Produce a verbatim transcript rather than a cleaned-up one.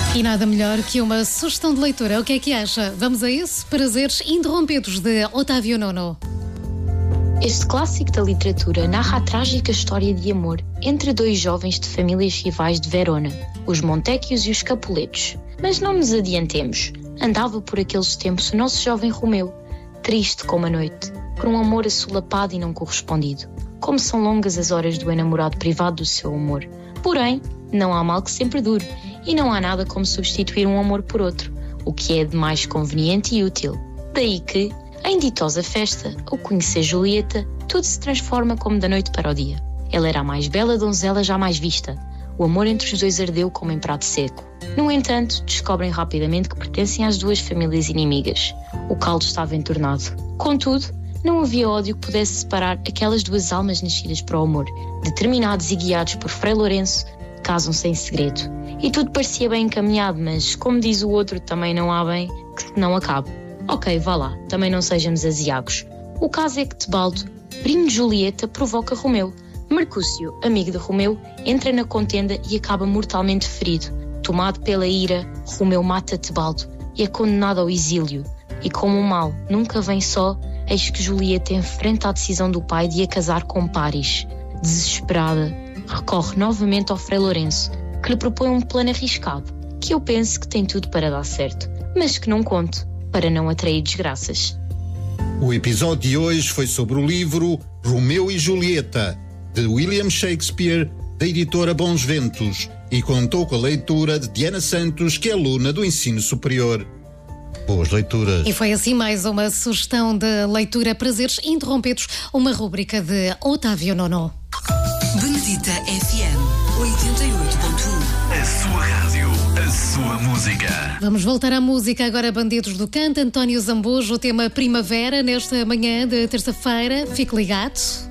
E nada melhor que uma sugestão de leitura. O que é que acha? Vamos a isso? Prazeres Interrompidos, de Otávio Nono. Este clássico da literatura narra a trágica história de amor entre dois jovens de famílias rivais de Verona, os Montecchios e os Capuletos. Mas não nos adiantemos. Andava por aqueles tempos o nosso jovem Romeu, triste como a noite, por um amor assolapado e não correspondido. Como são longas as horas do enamorado privado do seu amor. Porém, não há mal que sempre dure, e não há nada como substituir um amor por outro, o que é de mais conveniente e útil. Daí que, em ditosa festa, ao conhecer Julieta, tudo se transforma como da noite para o dia. Ela era a mais bela donzela jamais vista. O amor entre os dois ardeu como em prato seco. No entanto, descobrem rapidamente que pertencem às duas famílias inimigas. O caldo estava entornado. Contudo, não havia ódio que pudesse separar aquelas duas almas nascidas para o amor. Determinados e guiados por Frei Lourenço, casam-se em segredo. E tudo parecia bem encaminhado, mas, como diz o outro, também não há bem que não acabe. Ok, vá lá, também não sejamos aziagos. O caso é que Tebaldo, primo de Julieta, provoca Romeu. Mercúcio, amigo de Romeu, entra na contenda e acaba mortalmente ferido. Tomado pela ira, Romeu mata Tebaldo e é condenado ao exílio. E como o mal nunca vem só, eis que Julieta enfrenta a decisão do pai de a casar com Paris. Desesperada, recorre novamente ao Frei Lourenço, que lhe propõe um plano arriscado, que eu penso que tem tudo para dar certo, mas que não conto, para não atrair desgraças. O episódio de hoje foi sobre o livro Romeu e Julieta, de William Shakespeare, da editora Bons Ventos, e contou com a leitura de Diana Santos, que é aluna do ensino superior. Boas leituras. E foi assim mais uma sugestão de leitura. Prazeres Interrompidos, uma rúbrica de Otávio Nono. Benedita F M oitenta e oito ponto um. A sua rádio, a sua música. Vamos voltar à música agora. Bandidos do Canto, António Zambujo, o tema Primavera, nesta manhã de terça-feira. Fique ligado.